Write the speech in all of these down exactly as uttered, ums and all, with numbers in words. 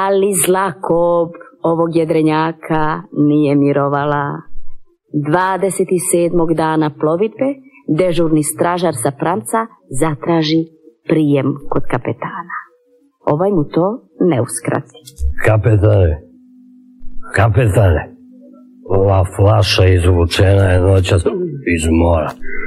ali zla kob ovog jedrenjaka nije mirovala. Dvadeset sedmog dana plovidbe dežurni stražar sa pramca zatraži prijem kod kapetana. Ovaj mu to ne uskrati. Kapetane, kapetane, ova flaša izvučena je noćas iz mora.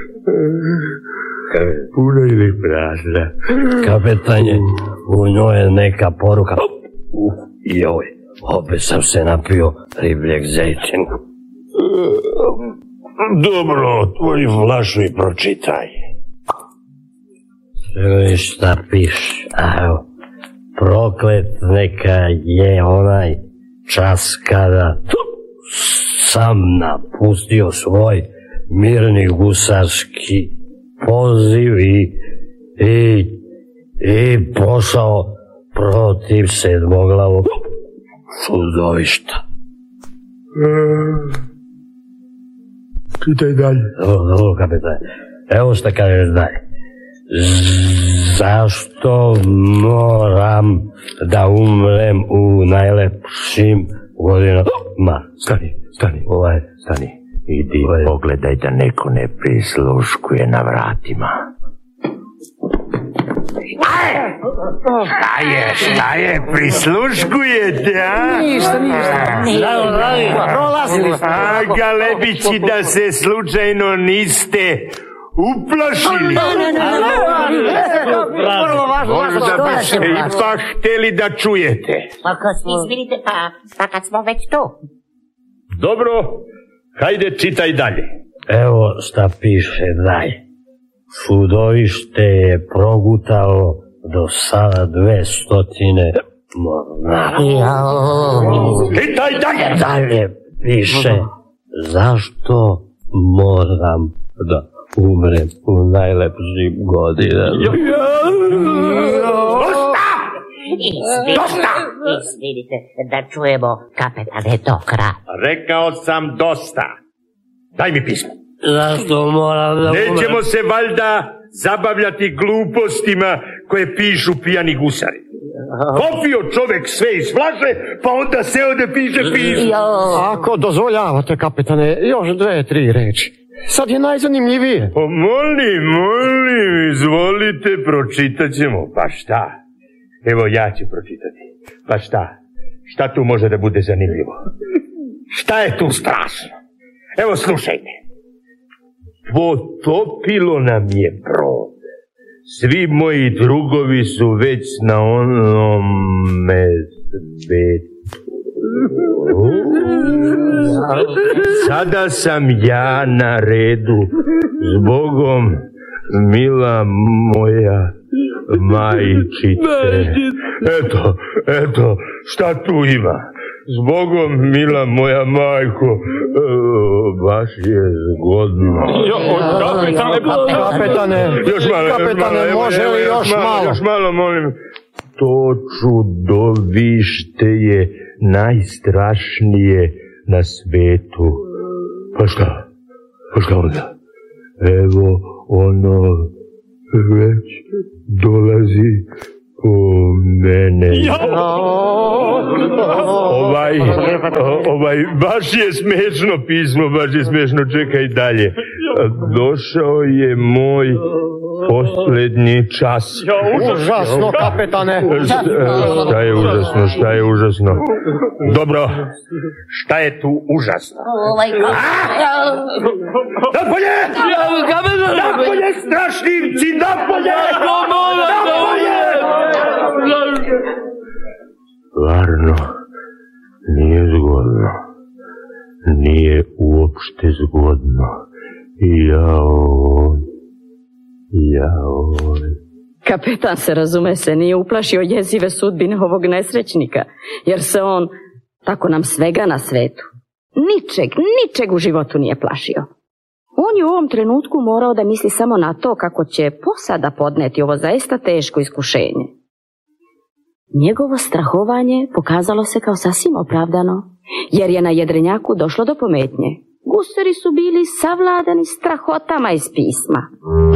Puno ili prazna? Kapetanje, u njoj je neka poruka. Uh, joj, opet sam se napio ribljeg zejtina. Dobro, otvori flašu i pročitaj. Sve šta piše, a evo, proklet neka je onaj čas kada sam napustio svoj mirni gusarski poziv i, i, i pošao protiv sedmoglavog čudovišta. Čitaj dalje. Dobro, dobro, kapetane. Evo šta kažeš dalje. Zašto moram da umrem u najlepšim godinama? Stani, stani, Ovaj, stani. Idi, ovaj. pogledaj da neko ne prisluškuje na vratima. Šta je, šta je, prisluškujete, a? Ništa, ništa. Prolazili smo. A, galebići, da se slučajno niste uplašili. Možda biste ipak hteli da čujete. Izvinite, pa, pa kad smo već tu. Dobro, hajde čitaj dalje. Evo šta piše dalje. Čudovište je progutalo do sada dve stotine mornara. Čitaj dalje. Dalje piše, zašto moram da umrem u najlepšim godinama. Dosta! Izvinite, da čujemo, kapetane, do kraja. Rekao sam dosta. Daj mi pismo. Zašto moram da umrem? Nećemo se valjda zabavljati glupostima koje pišu pijani gusari. Popio čovek sve iz flaše, pa onda seo da piše pismo. Ako dozvoljavate, kapetane, još dve, tri reči. Sad je najzanimljivije. O, molim, molim, izvolite, pročitat ćemo. Pa šta? Evo, ja ću pročitati. Pa šta? Šta tu može da bude zanimljivo? Šta je tu strašno? Evo, slušajte. Potopilo nam je brod. Svi moji drugovi su već na onome svetu. Sada sam ja na redu. Zbogom, mila moja majčice. Eto, eto, šta tu ima? Zbogom, mila moja majko, e, baš je zgodno. Jo, kapetane, kapetane, Još malo, još kapetane, malo, evo, može evo, li još još malo, malo? još malo, molim. To čudovište je najstrašnije na svetu. Pa šta? Pa šta onda? Evo, ono već dolazi po mene. Ovaj, ovaj, baš je smešno pismo, baš je smešno, čekaj dalje. Došao je moj poslednji čas. Užasno, kapetane. Šta je užasno, šta je užasno? Dobro, šta je tu užasno? Napolje! Napolje, strašljivci, napolje! Napolje! Varno, nije zgodno. Nije uopšte zgodno. Jao, jao. Kapetan se, razume se, nije uplašio jezive sudbine ovog nesrećnika, jer se on, tako nam svega na svetu, ničeg, ničeg u životu nije plašio. On je u ovom trenutku morao da misli samo na to kako će posada podneti ovo zaista teško iskušenje. Njegovo strahovanje pokazalo se kao sasvim opravdano, jer je na jedrenjaku došlo do pometnje. Gusari su bili savladani strahotama iz pisma.